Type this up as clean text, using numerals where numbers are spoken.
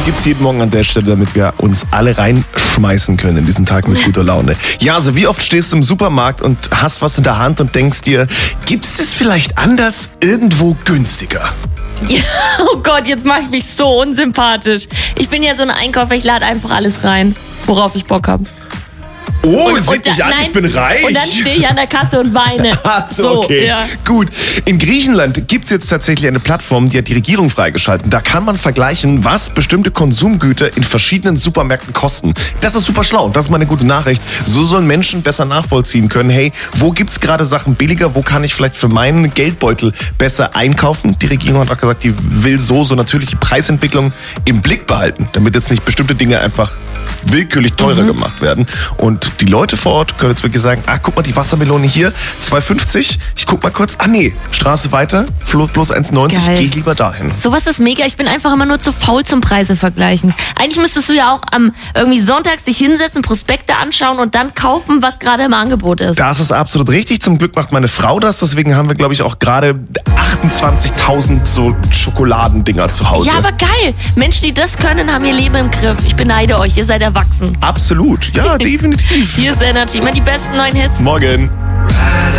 gibt's jeden Morgen an der Stelle, damit wir uns alle reinschmeißen können in diesen Tag mit guter Laune. Ja, also wie oft stehst du im Supermarkt und hast was in der Hand und denkst dir, gibt es das vielleicht anders irgendwo günstiger? Ja, oh Gott, jetzt mache ich mich so unsympathisch. Ich bin ja so ein Einkäufer, ich lade einfach alles rein, worauf ich Bock habe. Oh, seht mich an, ich bin reich. Und dann stehe ich an der Kasse und weine. Ach so, okay. Ja. Gut. In Griechenland gibt es jetzt tatsächlich eine Plattform, die hat die Regierung freigeschaltet. Da kann man vergleichen, was bestimmte Konsumgüter in verschiedenen Supermärkten kosten. Das ist super schlau und das ist mal eine gute Nachricht. So sollen Menschen besser nachvollziehen können, hey, wo gibt's gerade Sachen billiger, wo kann ich vielleicht für meinen Geldbeutel besser einkaufen? Die Regierung hat auch gesagt, die will so natürlich die Preisentwicklung im Blick behalten, damit jetzt nicht bestimmte Dinge einfach willkürlich teurer gemacht werden. Und die Leute vor Ort können jetzt wirklich sagen, guck mal, die Wassermelone hier, 2,50. Ich guck mal kurz, Straße weiter, bloß 1,90, geh lieber dahin. Sowas ist mega, ich bin einfach immer nur zu faul zum Preise vergleichen. Eigentlich müsstest du ja auch am irgendwie sonntags dich hinsetzen, Prospekte anschauen und dann kaufen, was gerade im Angebot ist. Das ist absolut richtig. Zum Glück macht meine Frau das, deswegen haben wir, glaube ich, auch gerade 28.000 so Schokoladendinger zu Hause. Ja, aber geil. Menschen, die das können, haben ihr Leben im Griff. Ich beneide euch, ihr seid erwachsen. Absolut, ja, definitiv. Hier ist Energy, immer die besten neuen Hits. Morgen.